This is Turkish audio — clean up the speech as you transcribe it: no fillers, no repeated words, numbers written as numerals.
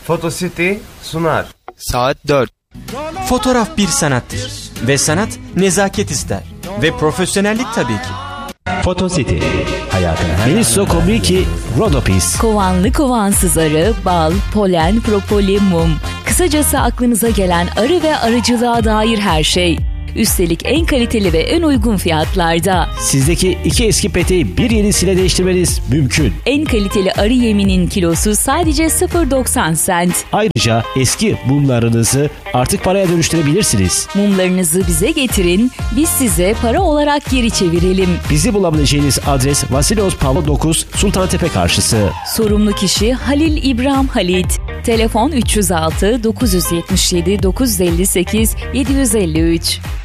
Photocity sunar. Saat 4. Fotoğraf bir sanattır ve sanat nezaket ister ve profesyonellik tabii ki. Photocity. Miniso Kobriki Rodopis. Kovanlı kovansız arı, bal, polen, propoli, mum. Kısacası aklınıza gelen arı ve arıcılığa dair her şey. Üstelik en kaliteli ve en uygun fiyatlarda. Sizdeki 2 eski peteği bir yenisiyle değiştirmeniz mümkün. En kaliteli arı yeminin kilosu sadece 0,90 cent. Ayrıca eski mumlarınızı artık paraya dönüştürebilirsiniz. Mumlarınızı bize getirin, biz size para olarak geri çevirelim. Bizi bulabileceğiniz adres Vasilos Pavlo 9 Sultantepe karşısı. Sorumlu kişi Halil İbrahim Halit. Telefon 306 977 958 753.